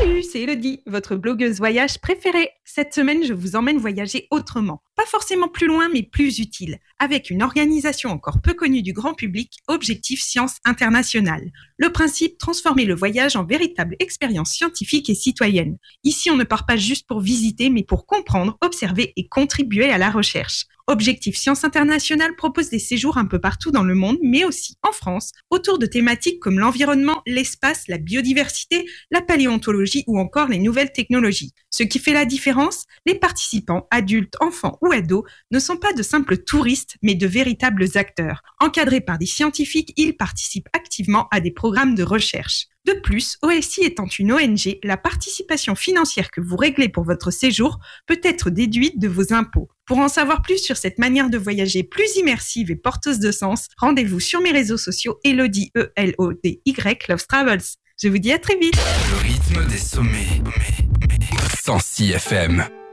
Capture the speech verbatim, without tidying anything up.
Salut, c'est Elodie, votre blogueuse voyage préférée. Cette semaine, je vous emmène voyager autrement. Pas forcément plus loin, mais plus utile. Avec une organisation encore peu connue du grand public, Objectif Science Internationale. Le principe, transformer le voyage en véritable expérience scientifique et citoyenne. Ici, on ne part pas juste pour visiter, mais pour comprendre, observer et contribuer à la recherche. Objectif Science Internationale propose des séjours un peu partout dans le monde, mais aussi en France, autour de thématiques comme l'environnement, l'espace, la biodiversité, la paléontologie ou encore les nouvelles technologies. Ce qui fait la différence, les participants, adultes, enfants ou ados, ne sont pas de simples touristes, mais de véritables acteurs. Encadrés par des scientifiques, ils participent activement à des programmes de recherche. De plus, O S I étant une O N G, la participation financière que vous réglez pour votre séjour peut être déduite de vos impôts. Pour en savoir plus sur cette manière de voyager plus immersive et porteuse de sens, rendez-vous sur mes réseaux sociaux Elodie, E L O D Y, Love Travels. Je vous dis à très vite. Le rythme des sommets. cent six F M.